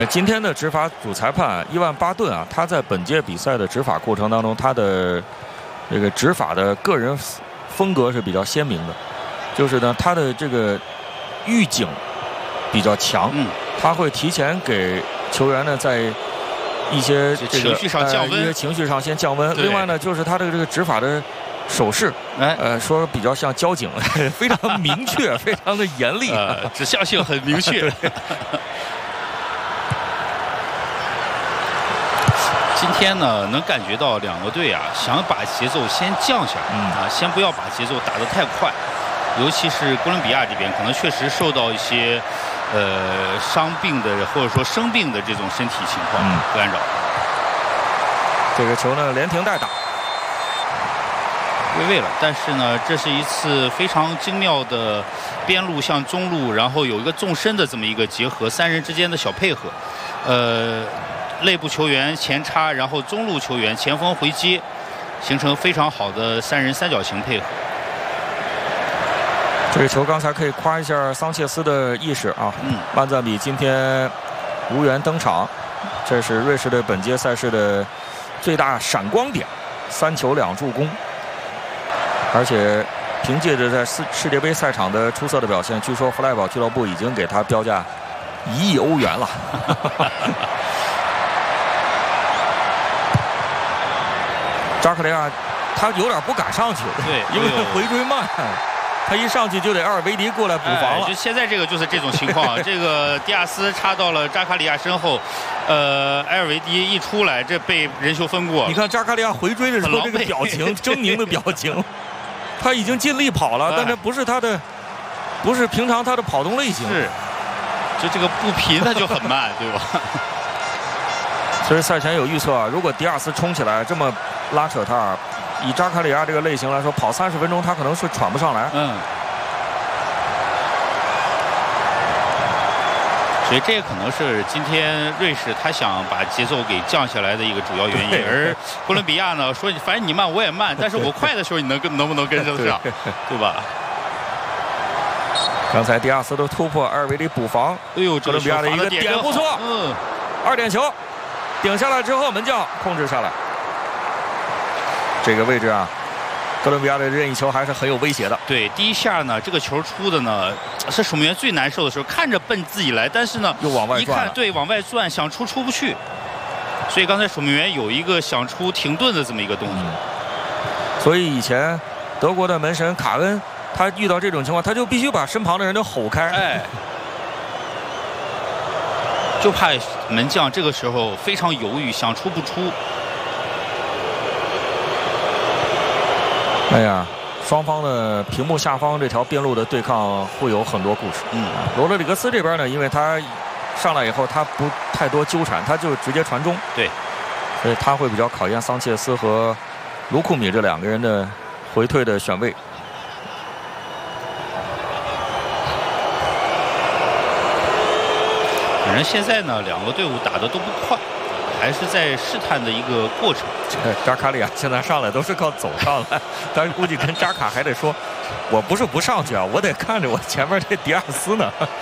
今天的执法主裁判伊万巴顿啊，他在本届比赛的执法过程当中，他的这个执法的个人风格是比较鲜明的，就是呢，他的这个预警比较强，他会提前给球员呢在一些这个情绪上降温， 一些情绪上先降温。另外呢，就是他的这个执法的手势，说比较像交警，非常明确，非常的严厉， 指向性很明确。今天呢，能感觉到两个队啊，想把节奏先降下来，先不要把节奏打得太快。尤其是哥伦比亚这边，可能确实受到一些伤病的或者说生病的这种身体情况干扰。 这个球呢连停带打， 越位了。但是呢，这是一次非常精妙的边路向中路，然后有一个纵深的这么一个结合，三人之间的小配合。内部球员前插，然后中路球员前锋回接，形成非常好的三人三角形配合。 这个球刚才可以夸一下桑切斯的意识啊，曼赞比今天无缘登场，这是瑞士队本届赛事的最大闪光点，3球2助攻，而且凭借着在世界杯赛场的出色的表现，据说弗赖堡俱乐部已经给他标价1亿欧元了。扎克雷亚他有点不敢上去， 对， 因为回追慢，他一上去就得阿尔维迪过来补防了。 就现在这个就是这种情况，这个迪亚斯插到了扎卡里亚身后，埃尔维迪一出来，这被人球分过。 你看扎卡里亚回追的时候这个表情，狰狞的表情，他已经尽力跑了，但是不是平常他的跑动类型。 是，就这个步频他就很慢，对吧？ 所以赛前有预测啊，如果迪亚斯冲起来这么拉扯他，以扎卡里亚这个类型来说，跑30分钟他可能是喘不上来。 所以这也可能是今天瑞士他想把节奏给降下来的一个主要原因。而哥伦比亚呢说，反正你慢我也慢，但是我快的时候你能不能跟得上，对吧？ 刚才迪亚斯的突破，阿尔维迪补防，哥伦比亚的一个点不错，2点球。顶下来之后，门将控制下来。这个位置啊，哥伦比亚的任意球还是很有威胁的。 对，第一下呢，这个球出的呢是守门员最难受的时候，看着奔自己来，但是呢又往外转， 一看对往外转，想出不去。所以刚才守门员有一个想出停顿的这么一个动作。 所以以前德国的门神卡恩，他遇到这种情况，他就必须把身旁的人都吼开。 就怕门将这个时候非常犹豫，想出不出。 哎呀，双方的屏幕下方这条边路的对抗会有很多故事。罗德里格斯这边呢，因为他上来以后他不太多纠缠，他就直接传中。 对， 所以他会比较考验桑切斯和卢库米这2个人的回退的选位。 反正现在呢，2个队伍打得都不快，还是在试探的一个过程。 扎卡里亚现在上来都是靠走上来，但是估计跟扎卡还得说，我不是不上去啊，我得看着我前面这迪亚斯呢。